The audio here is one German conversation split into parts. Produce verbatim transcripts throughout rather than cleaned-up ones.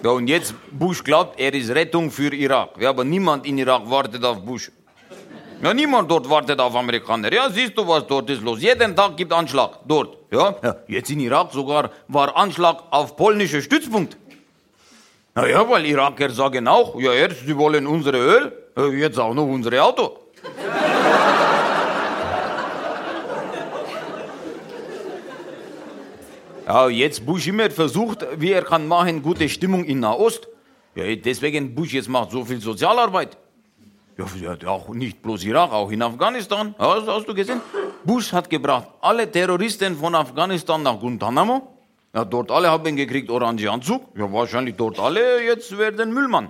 Ja, und jetzt, Bush glaubt, er ist Rettung für Irak. Ja, aber niemand in Irak wartet auf Bush. Ja, niemand dort wartet auf Amerikaner. Ja, siehst du, was dort ist los. Jeden Tag gibt Anschlag dort. Ja, ja, jetzt in Irak sogar war Anschlag auf polnische Stützpunkt. Na ja, weil Iraker sagen auch, ja, erst sie wollen unsere Öl, jetzt auch noch unsere Auto. Ja, jetzt Bush immer versucht, wie er kann machen, gute Stimmung in Nahost. Ja, deswegen Bush jetzt macht so viel Sozialarbeit. Ja, auch nicht bloß Irak, auch in Afghanistan. Ja, hast, hast du gesehen? Bush hat gebracht alle Terroristen von Afghanistan nach Guantanamo. Ja, dort alle haben gekriegt orange Anzug. Ja, wahrscheinlich dort alle jetzt werden Müllmann.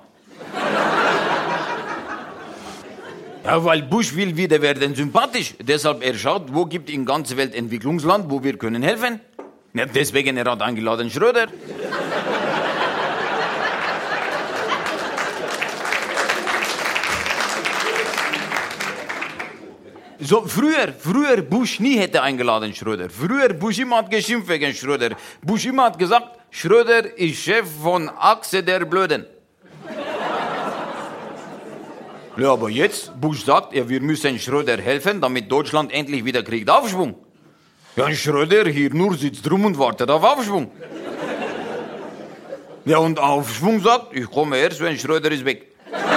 Ja, weil Bush will wieder werden sympathisch. Deshalb er schaut, wo gibt in ganzer Welt Entwicklungsland, wo wir können helfen. Ja, deswegen er hat eingeladen Schröder. So, früher, früher Bush nie hätte eingeladen Schröder. Früher Bush immer hat geschimpft wegen Schröder. Bush immer hat gesagt, Schröder ist Chef von Achse der Blöden. Ja, aber jetzt, Bush sagt, ja, wir müssen Schröder helfen, damit Deutschland endlich wieder kriegt Aufschwung. Ja, Schröder hier nur sitzt rum und wartet auf Aufschwung. Ja, und Aufschwung sagt, ich komme erst, wenn Schröder ist weg.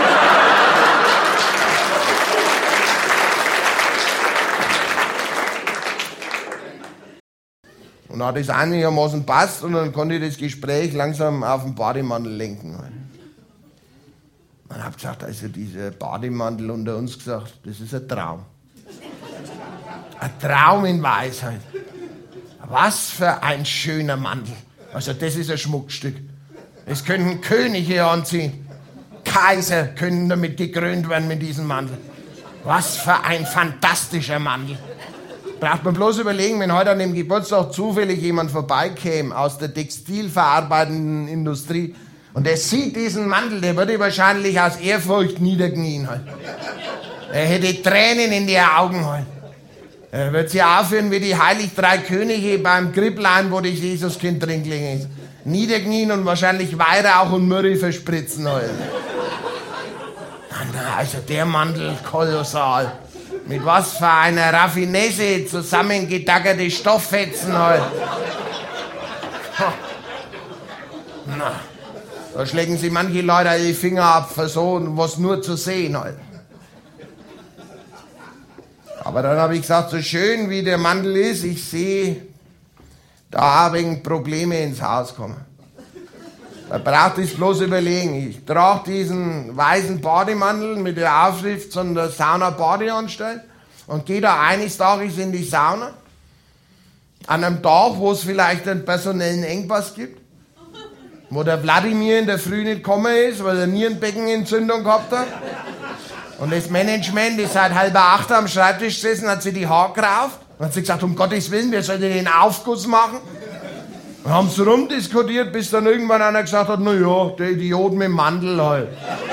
Und dann hat das einigermaßen passt und dann konnte ich das Gespräch langsam auf den Bademantel lenken. Man hat gesagt, also dieser Bademantel unter uns gesagt, das ist ein Traum. Ein Traum in Weisheit. Was für ein schöner Mantel. Also das ist ein Schmuckstück. Das könnten Könige anziehen. Kaiser können damit gekrönt werden mit diesem Mantel. Was für ein fantastischer Mantel. Braucht man bloß überlegen, wenn heute an dem Geburtstag zufällig jemand vorbeikäme aus der textilverarbeitenden Industrie und der sieht diesen Mantel, der würde wahrscheinlich aus Ehrfurcht niederknien. Halt. Er hätte Tränen in die Augen. Halt. Er wird sich aufführen wie die heilig drei Könige beim Kripplein, wo das Jesuskind drin gelegen ist. Niederknien und wahrscheinlich Weihrauch und Myrrhe verspritzen. Halt. Also der Mantel, kolossal. Mit was für einer Raffinesse zusammengedackerte Stofffetzen halt. Na, da schlägen sich manche Leute die Finger ab für so was nur zu sehen halt. Aber dann habe ich gesagt, so schön wie der Mantel ist, ich sehe, da habe ich Probleme ins Haus kommen. Da braucht es bloß überlegen. Ich trage diesen weißen Bademantel mit der Aufschrift von der Sauna-Badeanstalt und gehe da eines Tages in die Sauna. An einem Tag, wo es vielleicht einen personellen Engpass gibt. Wo der Wladimir in der Früh nicht gekommen ist, weil er Nierenbeckenentzündung gehabt hat. Und das Management ist seit halb acht am Schreibtisch gesessen, hat sich die Haare gerauft. Und hat sie gesagt, um Gottes Willen, wir sollten den Aufguss machen. Und haben sie rumdiskutiert, bis dann irgendwann einer gesagt hat, na ja, der Idiot mit dem Mantel halt.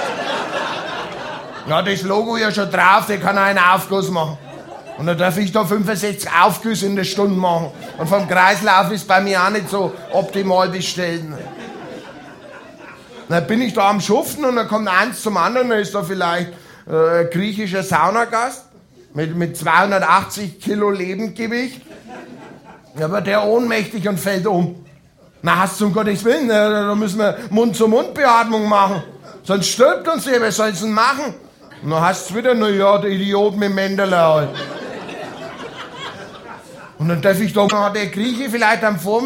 Ja, das Logo ja schon drauf, der kann auch einen Aufguss machen. Und dann darf ich da fünfundsechzig Aufgüsse in der Stunde machen. Und vom Kreislauf ist bei mir auch nicht so optimal bestellt. Dann bin ich da am Schuften und dann kommt eins zum anderen, dann ist da vielleicht äh, ein griechischer Saunagast mit, mit zweihundertachtzig Kilo Lebendgewicht. Ja, aber der ohnmächtig und fällt um. Na, hast du um Gottes Willen, da müssen wir Mund-zu-Mund-Beatmung machen. Sonst stirbt uns der, wer soll's denn machen? Und dann hast du wieder, na ja, der Idiot mit dem Mendele halt. Und dann darf ich doch, hat der Grieche vielleicht am Vormittag